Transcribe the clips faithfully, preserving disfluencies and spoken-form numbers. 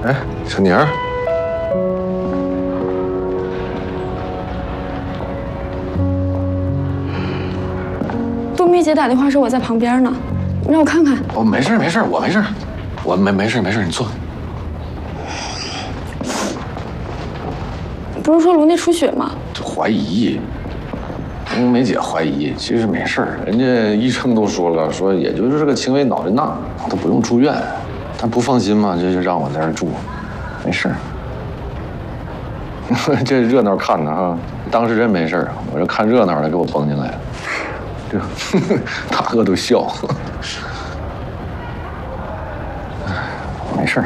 哎，小宁儿， 杜蜜姐打电话说我在旁边呢，你让我看看。 哦，没事没事，我没事，我没没事没事，你坐。 不是说颅内出血吗？ 怀疑，冬梅姐怀疑，其实没事儿，人家医生都说了，说也就是个轻微脑震荡，都不用住院。他不放心嘛，这就让我在这儿住，没事儿。这热闹看的哈，当事人没事儿，我这看热闹的给我绷进来了，这大哥都笑。没事儿。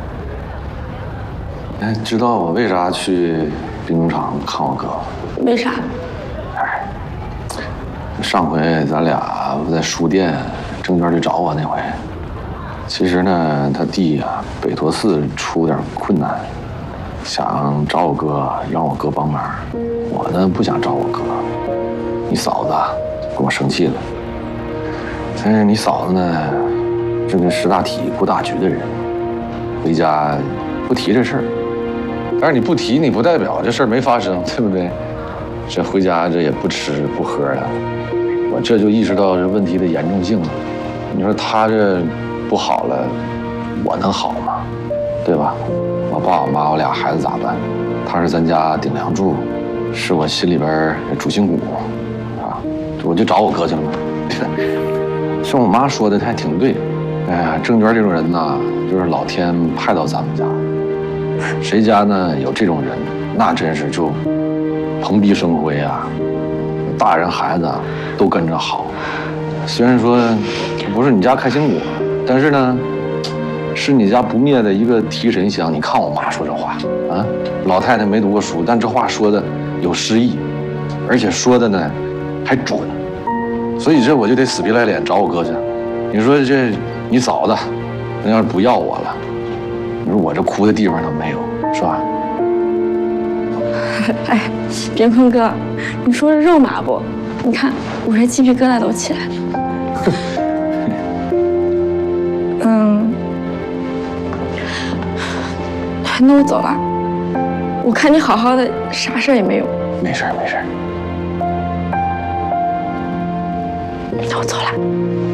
哎，知道我为啥去兵工厂看我哥吗？ 为啥？ 哎，上回咱俩不在书店郑娟去找我那回，其实呢，他弟呀、北陀寺出点困难，想找我哥，让我哥帮忙。我呢不想找我哥，你嫂子跟我生气了。但是你嫂子呢，是个识大体、顾大局的人，回家不提这事儿。但是你不提，你不代表这事儿没发生，对不对？这回家这也不吃不喝的，我这就意识到这问题的严重性了。你说他这不好了，我能好吗？对吧？我爸我妈我俩孩子咋办？他是咱家顶梁柱，是我心里边主心骨啊！我就找我哥去了嘛。像我妈说的，她还挺对。哎呀，郑娟这种人呐，就是老天派到咱们家。谁家呢有这种人，那真是就蓬荜生辉啊，大人孩子都跟着好。虽然说不是你家开心果，但是呢，是你家不灭的一个提神香。你看我妈说这话啊，老太太没读过书，但这话说的有诗意，而且说的呢还准。所以这我就得死皮赖脸找我哥去。你说这你嫂子，那要是不要我了，你说我这哭的地方都没有，是吧？ 哎，边坤哥，你说是肉麻不？你看我这鸡皮疙瘩都起来了。嗯，那我走了。我看你好好的，啥事儿也没有。 没事没事。 那我走了。